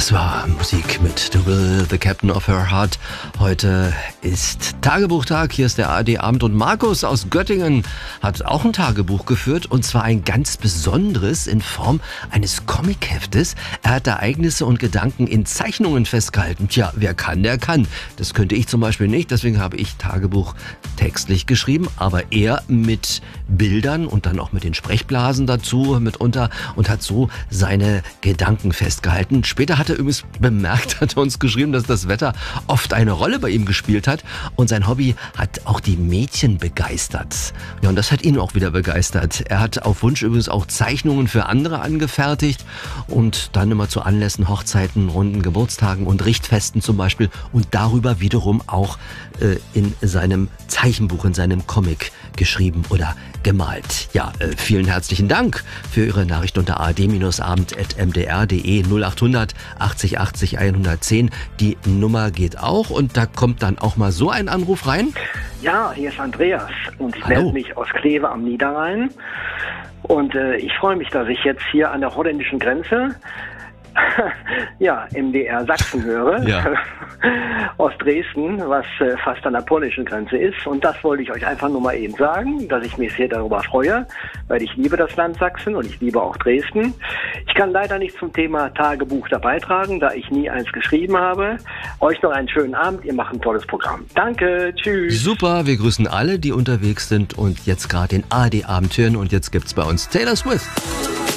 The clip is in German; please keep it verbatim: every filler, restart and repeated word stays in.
Das war Musik mit The Will, The Captain of Her Heart. Heute ist Tagebuchtag. Hier ist der A R D-Abend und Markus aus Göttingen hat auch ein Tagebuch geführt und zwar ein ganz besonderes in Form eines Comicheftes. Er hat Ereignisse und Gedanken in Zeichnungen festgehalten. Tja, wer kann, der kann. Das könnte ich zum Beispiel nicht, deswegen habe ich Tagebuch textlich geschrieben, aber er mit Bildern und dann auch mit den Sprechblasen dazu mitunter und hat so seine Gedanken festgehalten. Später hat er übrigens bemerkt, hat er uns geschrieben, dass das Wetter oft eine Rolle bei ihm gespielt hat und sein Hobby hat auch die Mädchen begeistert. Ja, und das hat ihn auch wieder begeistert. Er hat auf Wunsch übrigens auch Zeichnungen für andere angefertigt und dann immer zu Anlässen, Hochzeiten, runden Geburtstagen und Richtfesten zum Beispiel und darüber wiederum auch äh, in seinem Zeichenbuch, in seinem Comic geschrieben oder gemalt. Ja, äh, vielen herzlichen Dank für Ihre Nachricht unter a r d abend at m d r punkt d e null acht hundert achtzig achtzig hundertzehn. Die Nummer geht auch und da kommt dann auch mal so ein Anruf rein. Ja, hier ist Andreas und ich Hallo. melde mich aus Kleve am Niederrhein und äh, ich freue mich, dass ich jetzt hier an der holländischen Grenze ja, M D R Sachsen höre, Ja. aus Dresden, was äh, fast an der polnischen Grenze ist. Und das wollte ich euch einfach nur mal eben sagen, dass ich mich sehr darüber freue, weil ich liebe das Land Sachsen und ich liebe auch Dresden. Ich kann leider nicht zum Thema Tagebuch dabei tragen, da ich nie eins geschrieben habe. Euch noch einen schönen Abend, ihr macht ein tolles Programm. Danke, tschüss. Super, wir grüßen alle, die unterwegs sind und jetzt gerade den A R D-Abend hören und jetzt gibt's bei uns Taylor Swift.